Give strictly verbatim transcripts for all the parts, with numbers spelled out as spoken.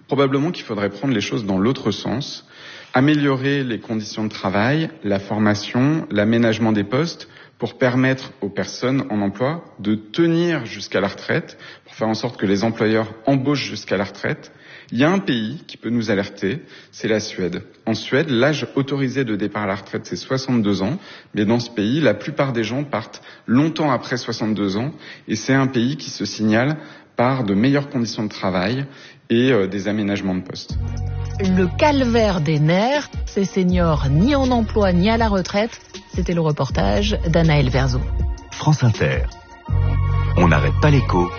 Probablement qu'il faudrait prendre les choses dans l'autre sens, améliorer les conditions de travail, la formation, l'aménagement des postes, pour permettre aux personnes en emploi de tenir jusqu'à la retraite, pour faire en sorte que les employeurs embauchent jusqu'à la retraite. Il y a un pays qui peut nous alerter, c'est la Suède. En Suède, l'âge autorisé de départ à la retraite, c'est soixante-deux ans. Mais dans ce pays, la plupart des gens partent longtemps après soixante-deux ans. Et c'est un pays qui se signale par de meilleures conditions de travail et euh, des aménagements de postes. Le calvaire des nerfs, ces seniors ni en emploi ni à la retraite. C'était le reportage d'Anaël Verzo. France Inter. On n'arrête pas l'écho.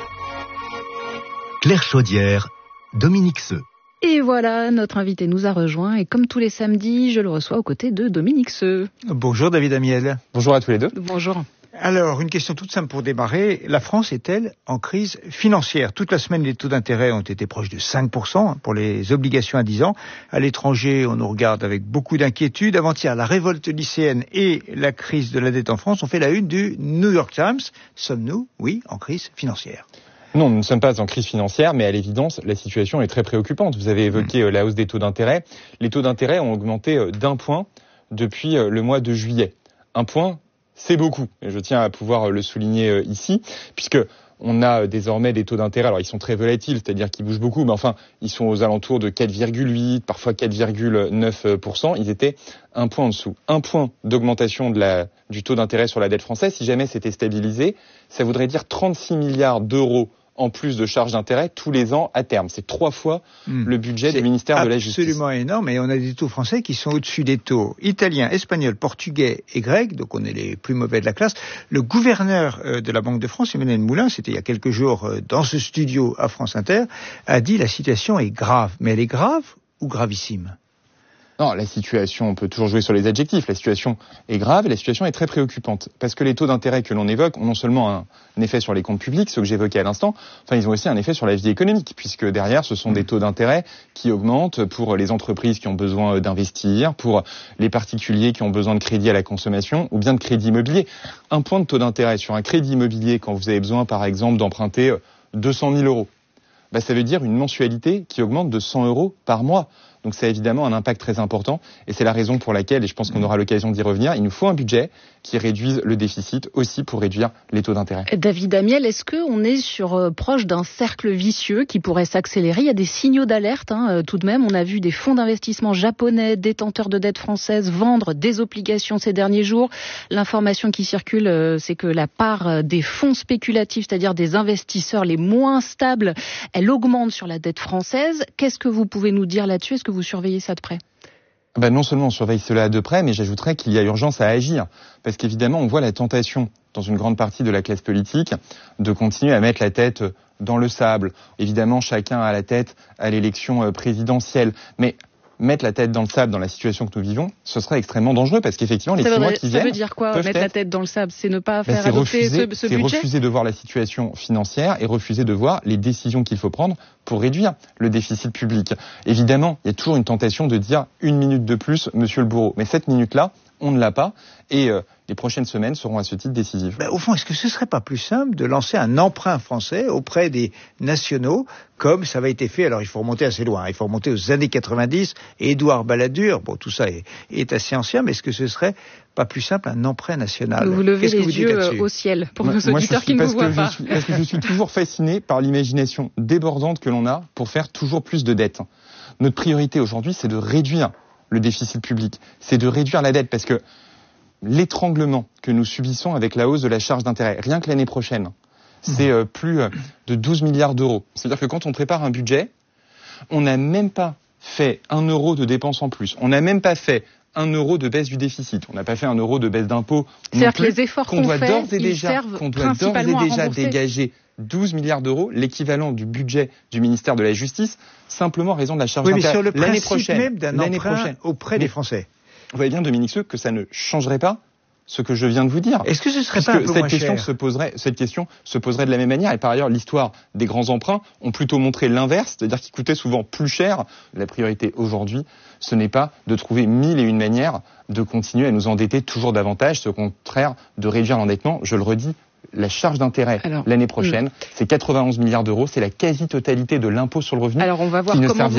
Claire Chaudière, Dominique Seux. Et voilà, notre invité nous a rejoint et comme tous les samedis, je le reçois aux côtés de Dominique Seux. Bonjour David Amiel. Bonjour à tous les deux. Bonjour. Alors, une question toute simple pour démarrer. La France est-elle en crise financière ? Toute la semaine, les taux d'intérêt ont été proches de cinq pour cent pour les obligations à dix ans. À l'étranger, on nous regarde avec beaucoup d'inquiétude. Avant-hier, la révolte lycéenne et la crise de la dette en France ont fait la une du New York Times. Sommes-nous, oui, en crise financière ? Non, nous ne sommes pas en crise financière, mais à l'évidence, la situation est très préoccupante. Vous avez évoqué mmh. la hausse des taux d'intérêt. Les taux d'intérêt ont augmenté d'un point depuis le mois de juillet. Un point, c'est beaucoup. Et je tiens à pouvoir le souligner ici, puisque on a désormais des taux d'intérêt. Alors, ils sont très volatiles, c'est-à-dire qu'ils bougent beaucoup, mais enfin, ils sont aux alentours de quatre virgule huit, parfois quatre virgule neuf pour cent. Ils étaient un point en dessous. Un point d'augmentation de la, du taux d'intérêt sur la dette française. Si jamais c'était stabilisé, ça voudrait dire trente-six milliards d'euros en plus de charges d'intérêt tous les ans à terme. C'est trois fois mmh. le budget du ministère de la Justice. C'est absolument énorme, et on a des taux français qui sont au-dessus des taux italiens, espagnols, portugais et grecs, donc on est les plus mauvais de la classe. Le gouverneur de la Banque de France, Emmanuel Moulin, c'était il y a quelques jours dans ce studio à France Inter, a dit la situation est grave. Mais elle est grave ou gravissime ? Non, la situation, on peut toujours jouer sur les adjectifs. La situation est grave et la situation est très préoccupante. Parce que les taux d'intérêt que l'on évoque ont non seulement un, un effet sur les comptes publics, ceux que j'évoquais à l'instant, enfin, ils ont aussi un effet sur la vie économique, puisque derrière, ce sont des taux d'intérêt qui augmentent pour les entreprises qui ont besoin d'investir, pour les particuliers qui ont besoin de crédit à la consommation, ou bien de crédit immobilier. Un point de taux d'intérêt sur un crédit immobilier, quand vous avez besoin, par exemple, d'emprunter deux cent mille euros, bah, ça veut dire une mensualité qui augmente de cent euros par mois. Donc c'est évidemment un impact très important et c'est la raison pour laquelle, et je pense qu'on aura l'occasion d'y revenir, il nous faut un budget qui réduise le déficit aussi pour réduire les taux d'intérêt. David Amiel, est-ce qu'on est sur euh, proche d'un cercle vicieux qui pourrait s'accélérer ? Il y a des signaux d'alerte hein, euh, tout de même. On a vu des fonds d'investissement japonais, détenteurs de dettes françaises, vendre des obligations ces derniers jours. L'information qui circule, euh, c'est que la part des fonds spéculatifs, c'est-à-dire des investisseurs les moins stables, elle augmente sur la dette française. Qu'est-ce que vous pouvez nous dire là-dessus ? Est-ce que vous surveillez ça de près ? Ben non seulement on surveille cela de près, mais j'ajouterais qu'il y a urgence à agir. Parce qu'évidemment, on voit la tentation dans une grande partie de la classe politique de continuer à mettre la tête dans le sable. Évidemment, chacun a la tête à l'élection présidentielle. Mais mettre la tête dans le sable dans la situation que nous vivons, ce serait extrêmement dangereux parce qu'effectivement, les ça six veut, mois qui ça viennent... Ça veut dire quoi, mettre être... la tête dans le sable ? C'est ne pas faire ben, adopter refuser, ce, ce c'est budget ? C'est refuser de voir la situation financière et refuser de voir les décisions qu'il faut prendre pour réduire le déficit public. Évidemment, il y a toujours une tentation de dire une minute de plus, monsieur le bourreau. Mais cette minute-là, on ne l'a pas et euh, les prochaines semaines seront à ce titre décisives. Ben, au fond, est-ce que ce serait pas plus simple de lancer un emprunt français auprès des nationaux, comme ça avait été fait, alors il faut remonter assez loin, il faut remonter aux années quatre-vingt-dix, et Édouard Balladur, bon tout ça est, est assez ancien, mais est-ce que ce serait pas plus simple un emprunt national ? Vous levez Qu'est-ce les que vous yeux au ciel pour moi, nos auditeurs qui ne vous voient pas. Je suis, parce que je suis toujours fasciné par l'imagination débordante que l'on a pour faire toujours plus de dettes. Notre priorité aujourd'hui, c'est de réduire le déficit public, c'est de réduire la dette, parce que l'étranglement que nous subissons avec la hausse de la charge d'intérêt, rien que l'année prochaine, c'est euh, plus euh, de douze milliards d'euros. C'est-à-dire que quand on prépare un budget, on n'a même pas fait un euro de dépenses en plus. On n'a même pas fait un euro de baisse du déficit. On n'a pas fait un euro de baisse d'impôts. C'est-à-dire que les efforts qu'on, qu'on doit fait, d'ores et ils déjà, servent qu'on doit d'ores et déjà dégager douze milliards d'euros, l'équivalent du budget du ministère de la Justice, simplement en raison de la charge oui, d'intérêt. Mais sur le l'année principe prochaine, même d'un emprunt prochaine, auprès mais, des Français. Vous voyez bien, Dominique Seux, que ça ne changerait pas ce que je viens de vous dire. Est-ce que ce serait pas un peu cette moins question cher ? se poserait, cette question se poserait de la même manière. Et par ailleurs, l'histoire des grands emprunts ont plutôt montré l'inverse, c'est-à-dire qu'ils coûtaient souvent plus cher. La priorité aujourd'hui, ce n'est pas de trouver mille et une manières de continuer à nous endetter toujours davantage, c'est au contraire de réduire l'endettement. Je le redis, la charge d'intérêt Alors, l'année prochaine, mmh. c'est quatre-vingt-onze milliards d'euros, c'est la quasi-totalité de l'impôt sur le revenu. Alors on va voir qui ne comment